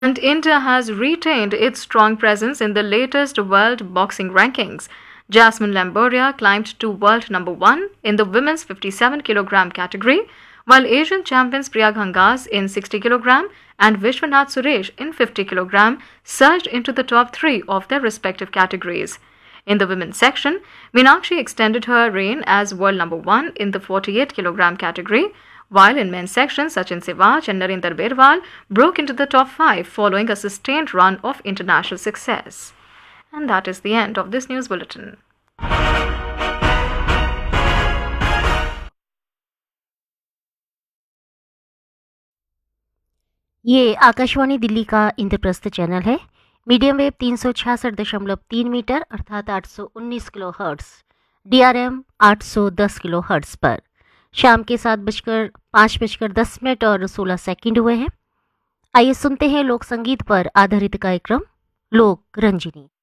And India has retained its strong presence in the latest world boxing rankings. Jasmine Lamboria climbed to world number 1 in the women's 57 kilogram category, while Asian champions Priya Gangas in 60 kilogram and Vishwanath Suresh in 50 kilogram surged into the top 3 of their respective categories. In the women's section, Meenakshi extended her reign as world number 1 in the 48 kilogram category, while in men's section, Sachin Sewaj and Narinder Berwal broke into the top 5 following a sustained run of international success. And that is the end of this news bulletin. ये आकाशवाणी दिल्ली का Indraprastha channel है। Medium wave 366.3 metre अर्थात 819 kilo hertz, DRM 810 kilo hertz पर शाम के 5:10 और 16 second हुए हैं। आइए सुनते हैं लोक संगीत पर आधारित कार्यक्रम लोक रंजिनी।